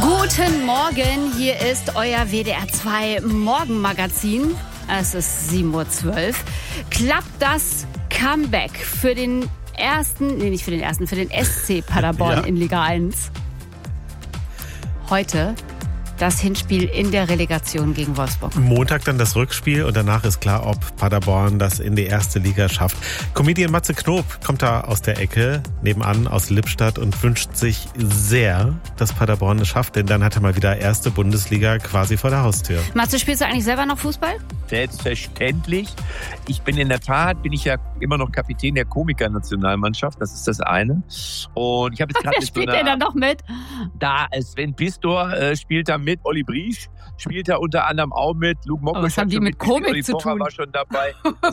Guten Morgen, hier ist euer WDR 2 Morgenmagazin. Es ist 7:12 Uhr. Klappt das Comeback für den SC Paderborn in Liga 1? Heute das Hinspiel in der Relegation gegen Wolfsburg. Montag dann das Rückspiel und danach ist klar, ob Paderborn das in die erste Liga schafft. Comedian Matze Knob kommt da aus der Ecke nebenan aus Lippstadt und wünscht sich sehr, dass Paderborn es schafft, denn dann hat er mal wieder erste Bundesliga quasi vor der Haustür. Matze, spielst du eigentlich selber noch Fußball? Selbstverständlich. Ich bin ja immer noch Kapitän der Komiker-Nationalmannschaft. Das ist das eine. Und ich habe jetzt gerade spielt der dann noch mit? Sven Pistor spielt da mit. Olli Briesch spielt da unter anderem auch mit. Luke Mockridge. Was haben die mit Komik zu tun? War schon dabei.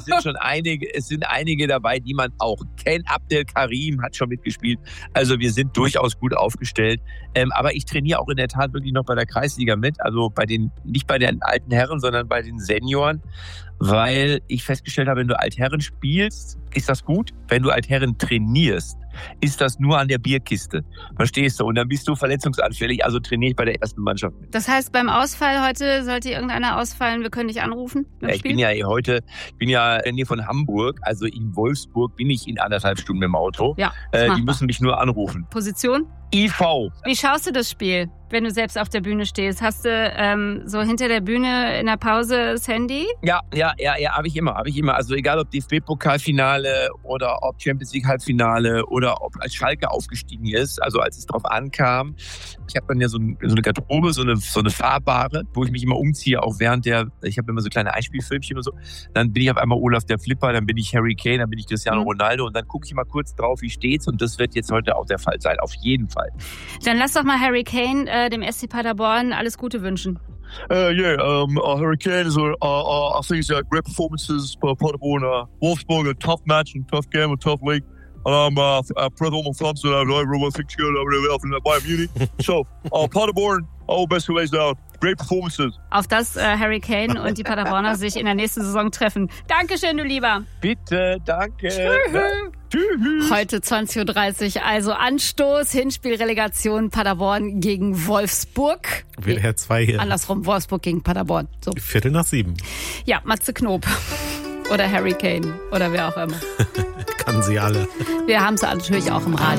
Es sind einige dabei, die man auch kennt. Abdel Karim hat schon mitgespielt. Also wir sind durchaus gut aufgestellt. Aber ich trainiere auch in der Tat wirklich noch bei der Kreisliga mit. Also nicht bei den alten Herren, sondern bei den Senioren. Weil ich festgestellt habe, wenn du Altherren spielst, ist das gut. Wenn du Altherren trainierst, ist das nur an der Bierkiste. Verstehst du? Und dann bist du verletzungsanfällig, also trainiere ich bei der ersten Mannschaft mit. Das heißt, beim Ausfall heute sollte irgendeiner ausfallen, wir können dich anrufen? Ich bin ja in der Nähe von Hamburg, also in Wolfsburg bin ich in 1,5 Stunden mit dem Auto. Ja, die müssen mich nur anrufen. Position? IV. Wie schaust du das Spiel, wenn du selbst auf der Bühne stehst? Hast du so hinter der Bühne in der Pause das Handy? Ja, habe ich immer. Also egal ob DFB-Pokalfinale oder ob Champions League Halbfinale oder ob als Schalke aufgestiegen ist, also als es drauf ankam. Ich habe dann ja so eine Garderobe, so eine fahrbare, wo ich mich immer umziehe, auch ich habe immer so kleine Einspielfilmchen und so. Dann bin ich auf einmal Olaf der Flipper, dann bin ich Harry Kane, dann bin ich Cristiano Ronaldo und dann gucke ich mal kurz drauf, wie steht's, und das wird jetzt heute auch der Fall sein, auf jeden Fall. Dann lass doch mal Harry Kane, dem SC Paderborn, alles Gute wünschen. Harry Kane is I think it's great performances for Paderborn. Wolfsburg, a tough match and tough game, a tough league. And I pray all my fans that everyone thinks good over there in Bayern Munich. So, Paderborn, all best ways down. Great performances. Auf das Harry Kane und die Paderborner sich in der nächsten Saison treffen. Dankeschön, du Lieber. Bitte, danke. Tschüss. Heute 20:30 Uhr, also Anstoß, Hinspiel, Relegation, Paderborn gegen Wolfsburg. WDR 2 hier. Andersrum, Wolfsburg gegen Paderborn. So. 7:15. Ja, Matze Knob. Oder Harry Kane. Oder wer auch immer. Kann sie alle. Wir haben es natürlich auch im Radio.